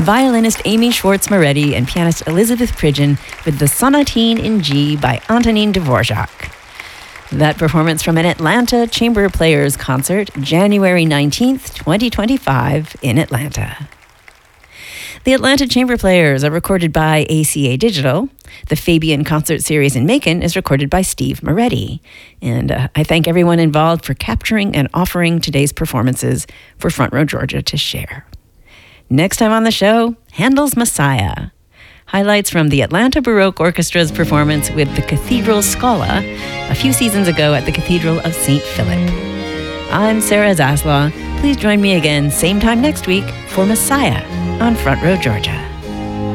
violinist Amy Schwartz-Moretti and pianist Elizabeth Pridgeon with the Sonatine in G by Antonin Dvorak. That performance from an Atlanta Chamber Players concert, January 19th, 2025 in Atlanta. The Atlanta Chamber Players are recorded by ACA Digital. The Fabian Concert Series in Macon is recorded by Steve Moretti. And I thank everyone involved for capturing and offering today's performances for Front Row Georgia to share. Next time on the show, Handel's Messiah. Highlights from the Atlanta Baroque Orchestra's performance with the Cathedral Scala a few seasons ago at the Cathedral of St. Philip. I'm Sarah Zaslaw. Please join me again, same time next week, for Messiah on Front Row Georgia.